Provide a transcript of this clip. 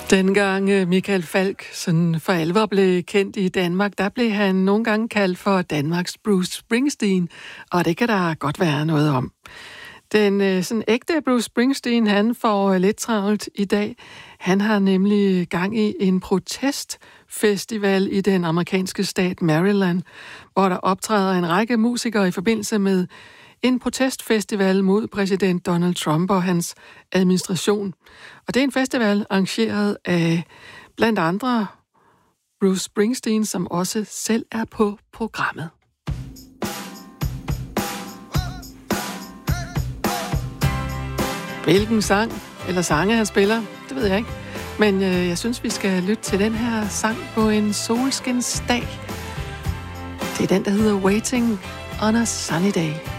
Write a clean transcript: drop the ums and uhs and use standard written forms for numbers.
Dengang Michael Falch sådan for alvor blev kendt i Danmark, der blev han nogle gange kaldt for Danmarks Bruce Springsteen, og det kan der godt være noget om. Den sådan ægte Bruce Springsteen, han får lidt travlt i dag. Han har nemlig gang i en protestfestival i den amerikanske stat Maryland, hvor der optræder en række musikere i forbindelse med en protestfestival mod præsident Donald Trump og hans administration. Og det er en festival arrangeret af blandt andre Bruce Springsteen, som også selv er på programmet. Hvilken sang eller sange han spiller, det ved jeg ikke. Men jeg synes, vi skal lytte til den her sang på en solskinsdag. Det er den, der hedder Waiting on a Sunny Day.